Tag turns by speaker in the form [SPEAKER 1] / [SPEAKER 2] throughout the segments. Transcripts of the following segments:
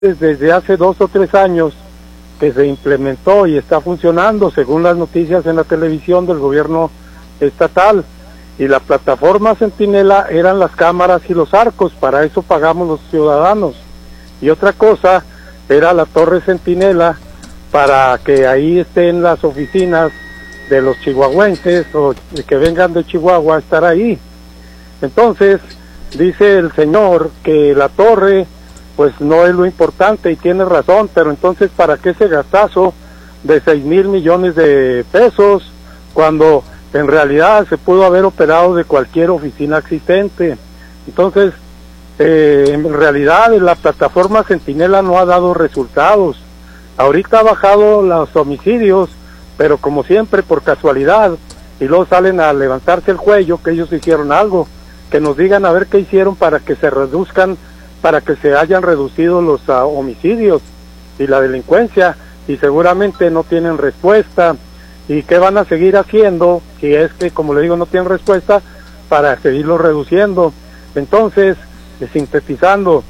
[SPEAKER 1] Desde hace 2 o 3 años que se implementó y está funcionando según las noticias en la televisión del gobierno estatal, y la plataforma Centinela eran las cámaras y los arcos, para eso pagamos los ciudadanos, y otra cosa era la torre Centinela para que ahí estén las oficinas de los chihuahuenses o que vengan de Chihuahua a estar ahí. Entonces dice el señor que la torre pues no es lo importante, y tiene razón, pero entonces ¿para qué ese gastazo de 6,000 millones de pesos cuando en realidad se pudo haber operado de cualquier oficina existente? Entonces en realidad la plataforma Centinela no ha dado resultados. Ahorita ha bajado los homicidios, pero como siempre por casualidad, y luego salen a levantarse el cuello que ellos hicieron algo, que nos digan a ver qué hicieron para que se reduzcan, para que se hayan reducido los homicidios y la delincuencia, y seguramente no tienen respuesta. ¿Y qué van a seguir haciendo si es que, como le digo, no tienen respuesta para seguirlo reduciendo? Entonces, sintetizando,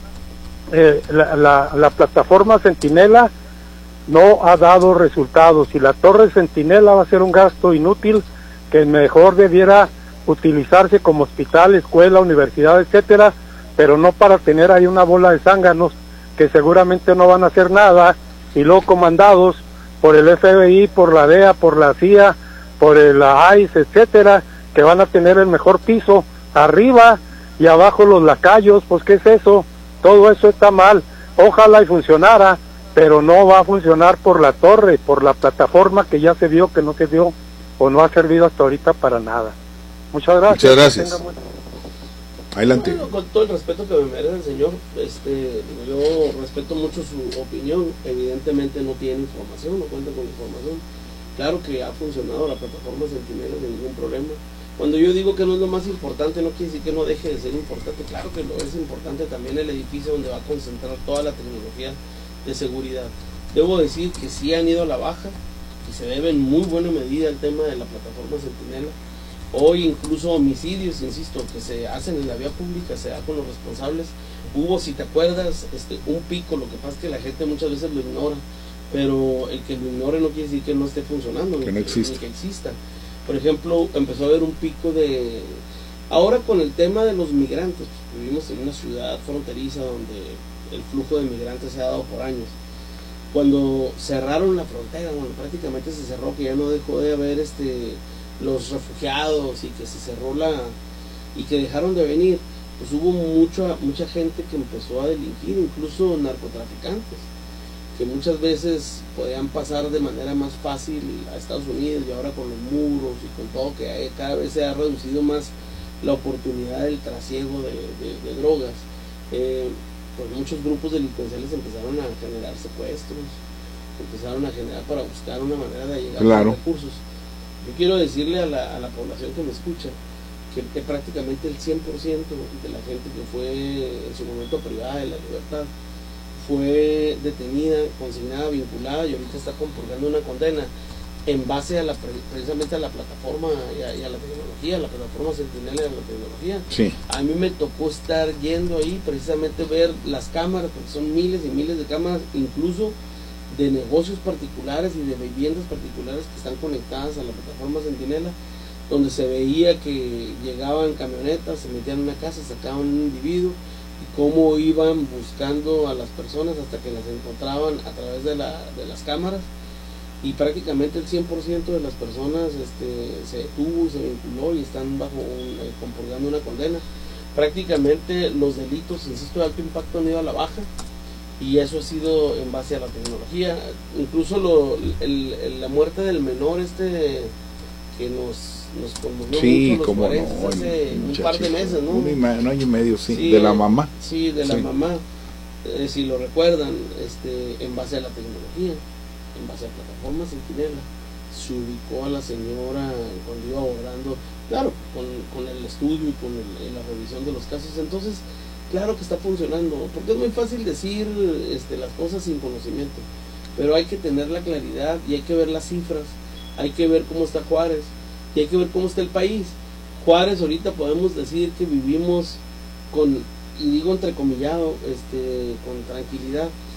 [SPEAKER 1] la plataforma Centinela no ha dado resultados, y la torre Centinela va a ser un gasto inútil que mejor debiera utilizarse como hospital, escuela, universidad, etcétera, pero no para tener ahí una bola de zánganos que seguramente no van a hacer nada, y luego comandados por el FBI, por la DEA, por la CIA, por la ICE, etcétera, que van a tener el mejor piso arriba y abajo los lacayos. Pues ¿qué es eso? Todo eso está mal. Ojalá y funcionara, pero no va a funcionar por la torre, por la plataforma que ya se vio que no se dio o no ha servido hasta ahorita para nada. Muchas gracias.
[SPEAKER 2] Muchas gracias. Adelante.
[SPEAKER 3] Bueno, con todo el respeto que me merece el señor, yo respeto mucho su opinión. Evidentemente no tiene información, no cuenta con información. Claro que ha funcionado la plataforma Centinela sin ningún problema. Cuando yo digo que no es lo más importante, no quiere decir que no deje de ser importante. Claro que lo es importante también el edificio donde va a concentrar toda la tecnología de seguridad. Debo decir que sí han ido a la baja y se debe en muy buena medida el tema de la plataforma Centinela. Hoy incluso homicidios, insisto, que se hacen en la vía pública, se da con los responsables. Hubo, si te acuerdas, un pico, lo que pasa es que la gente muchas veces lo ignora, pero el que lo ignore no quiere decir que no esté funcionando,
[SPEAKER 2] que no exista.
[SPEAKER 3] Ni que exista. Por ejemplo, empezó a haber un pico de... Ahora con el tema de los migrantes, vivimos en una ciudad fronteriza donde el flujo de migrantes se ha dado por años. Cuando cerraron la frontera, bueno, prácticamente se cerró, que ya no dejó de haber los refugiados, y que se cerró y que dejaron de venir, pues hubo mucha gente que empezó a delinquir, incluso narcotraficantes, que muchas veces podían pasar de manera más fácil a Estados Unidos, y ahora con los muros y con todo que cada vez se ha reducido más la oportunidad del trasiego de drogas, pues muchos grupos delincuenciales empezaron a generar secuestros, empezaron a generar para buscar una manera de llegar a los recursos. Yo quiero decirle a la población que me escucha que prácticamente el 100% de la gente que fue en su momento privada de la libertad fue detenida, consignada, vinculada, y ahorita está compurgando una condena en base a precisamente a la plataforma y a la tecnología, la plataforma Centinela de la tecnología.
[SPEAKER 2] Sí.
[SPEAKER 3] A mí me tocó estar yendo ahí, precisamente ver las cámaras, porque son miles y miles de cámaras, incluso de negocios particulares y de viviendas particulares que están conectadas a la plataforma Centinela, donde se veía que llegaban camionetas, se metían en una casa, sacaban un individuo, y cómo iban buscando a las personas hasta que las encontraban a través de las cámaras, y prácticamente el 100% de las personas se detuvo, se vinculó, y están compurgando una condena. Prácticamente los delitos, insisto, de alto impacto han ido a la baja, y eso ha sido en base a la tecnología. Incluso la muerte del menor que nos conmovió mucho los forenses hace un par de meses, ¿no?
[SPEAKER 2] Un año y medio, sí, de la mamá.
[SPEAKER 3] Sí, de la mamá, si lo recuerdan, en base a la tecnología, en base a plataformas Centinela, se ubicó a la señora cuando iba abordando, claro, con el estudio y con la revisión de los casos. Entonces, claro que está funcionando, porque es muy fácil decir las cosas sin conocimiento, pero hay que tener la claridad y hay que ver las cifras, hay que ver cómo está Juárez y hay que ver cómo está el país. Juárez ahorita podemos decir que vivimos y digo entrecomillado, con tranquilidad,